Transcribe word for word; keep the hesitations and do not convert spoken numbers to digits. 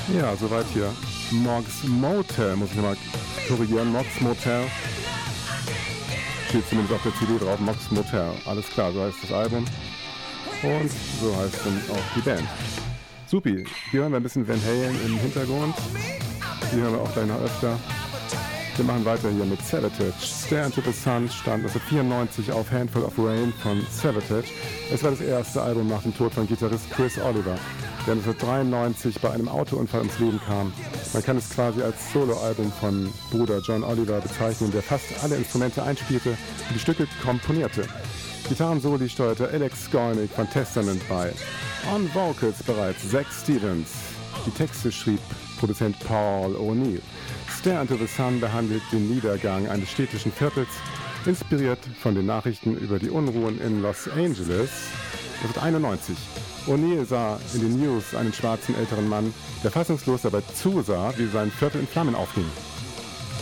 Ja, soweit hier. Mog's Motel, muss ich nochmal korrigieren. Mog's Motel. Steht zumindest auf der C D drauf. Mog's Motel. Alles klar, so heißt das Album. Und so heißt dann auch die Band. Supi, hier hören wir ein bisschen Van Halen im Hintergrund. Die hören wir auch gleich noch öfter. Wir machen weiter hier mit Savatage. Stare into the Sun stand neunzehnhundertvierundneunzig auf Handful of Rain von Savatage. Es war das erste Album nach dem Tod von Gitarrist Chris Oliver, der neunzehnhundertdreiundneunzig bei einem Autounfall ums Leben kam. Man kann es quasi als Soloalbum von Bruder John Oliver bezeichnen, der fast alle Instrumente einspielte und die Stücke komponierte. Gitarrensoli steuerte Alex Skolnick von Testament bei. On Vocals bereits Zach Stevens. Die Texte schrieb Produzent Paul O'Neill. Stare into the Sun behandelt den Niedergang eines städtischen Viertels, inspiriert von den Nachrichten über die Unruhen in Los Angeles neunzehnhunderteinundneunzig. O'Neill sah in den News einen schwarzen älteren Mann, der fassungslos dabei zusah, wie sein Viertel in Flammen aufging.